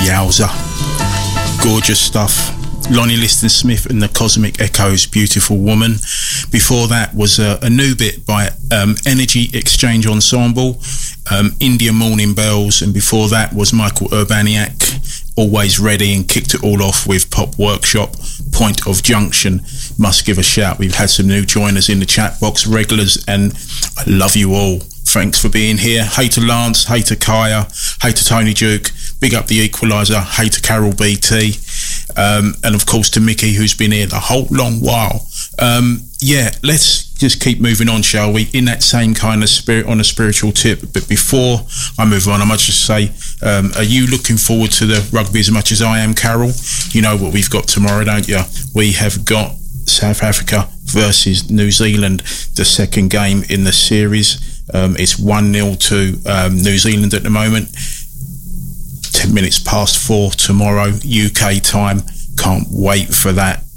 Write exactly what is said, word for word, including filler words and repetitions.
Yowza. Gorgeous stuff. Lonnie Liston Smith and the Cosmic Echoes, Beautiful Woman. Before that was a, a new bit by um, Energy Exchange Ensemble, um, India Morning Bells, and before that was Michael Urbaniak, Always Ready, and kicked it all off with Pop Workshop, Point of Junction. Must give a shout. We've had some new joiners in the chat box, regulars, and I love you all. Thanks for being here. Hey to Lance, hey to Kaya, hey to Tony Duke, big up the Equaliser, hey to Carol B T, um, and of course to Mickey, who's been here the whole long while. Um, yeah, let's just keep moving on, shall we? In that same kind of spirit, on a spiritual tip. But before I move on, I might just say, um, are you looking forward to the rugby as much as I am, Carol? You know what we've got tomorrow, don't you? We have got South Africa versus New Zealand, the second game in the series. Um, it's one nil to um, New Zealand at the moment. Ten minutes past four tomorrow, U K time. Can't wait for that.